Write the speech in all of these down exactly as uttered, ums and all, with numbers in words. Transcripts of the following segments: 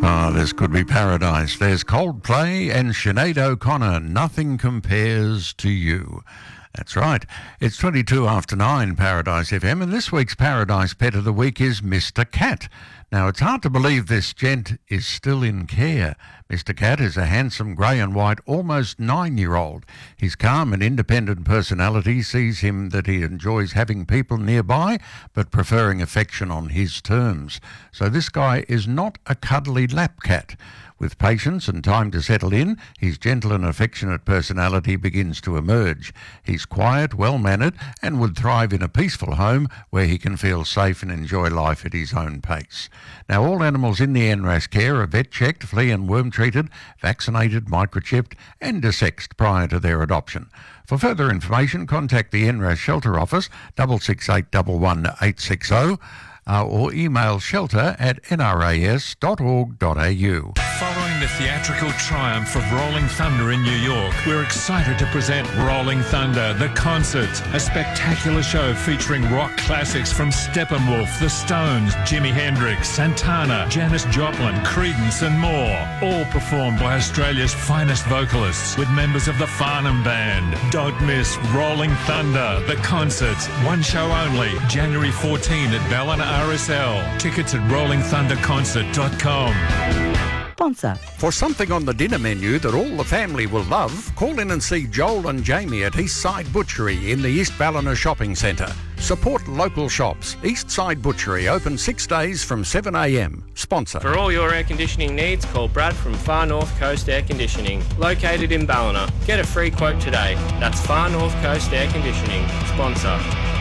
Oh, this could be paradise. There's Coldplay and Sinead O'Connor. Nothing compares to you. That's right. It's twenty-two after nine, Paradise F M, and this week's Paradise Pet of the Week is Mister Cat. Now, it's hard to believe this gent is still in care. Mister Cat is a handsome grey and white, almost nine-year-old. His calm and independent personality sees him that he enjoys having people nearby, but preferring affection on his terms. So this guy is not a cuddly lap cat. With patience and time to settle in, his gentle and affectionate personality begins to emerge. He's quiet, well-mannered, and would thrive in a peaceful home where he can feel safe and enjoy life at his own pace. Now, all animals in the N R A S care are vet-checked, flea and worm-treated, vaccinated, microchipped, and desexed prior to their adoption. For further information, contact the N R A S Shelter Office, six six eight one one eight six zero, uh, or email shelter at n r a s dot org dot a u. Following the theatrical triumph of Rolling Thunder in New York, we're excited to present Rolling Thunder, The Concert, a spectacular show featuring rock classics from Steppenwolf, The Stones, Jimi Hendrix, Santana, Janis Joplin, Creedence and more, all performed by Australia's finest vocalists with members of the Farnham Band. Don't miss Rolling Thunder, The Concert, one show only, January fourteenth at Ballina R S L. Tickets at rolling thunder concert dot com. Sponsor. For something on the dinner menu that all the family will love, call in and see Joel and Jamie at Eastside Butchery in the East Ballina Shopping Centre. Support local shops. Eastside Butchery open six days from seven a m. Sponsor. For all your air conditioning needs, call Brad from Far North Coast Air Conditioning, located in Ballina. Get a free quote today. That's Far North Coast Air Conditioning. Sponsor.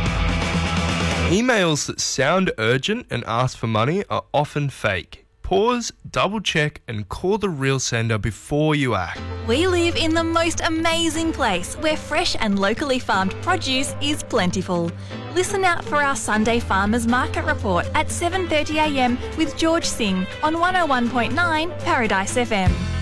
Emails that sound urgent and ask for money are often fake. Pause, double check, and call the real sender before you act. We live in the most amazing place where fresh and locally farmed produce is plentiful. Listen out for our Sunday Farmers Market Report at seven thirty a m with George Singh on one oh one point nine Paradise F M.